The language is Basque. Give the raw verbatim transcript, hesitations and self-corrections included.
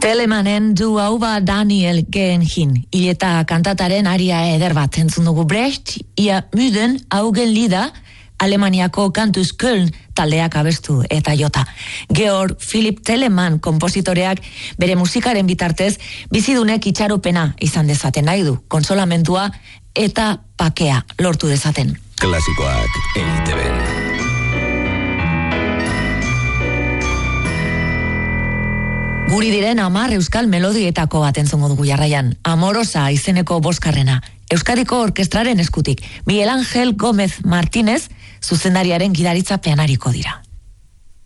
Telemanen du hau ba Daniel Genhin, hileta kantataren aria eder bat entzun dugu. Brecht, ia müden augen lida, Alemaniako Kantuz Köln taldeak abestu eta jota. Georg Philipp Telemann kompositoreak bere musikaren bitartez bizidunek itxaropena izan dezaten nahi du, konsolamentua eta pakea lortu dezaten. Klasikoak E I TeBen. Guri diren hamar euskal melodietako bat entzungo dugu jarraian. Amorosa izeneko boskarrena. Euskadiko orkestraren eskutik. Miguel Ángel Gómez Martínez zuzendariaren gidaritzapean ariko dira.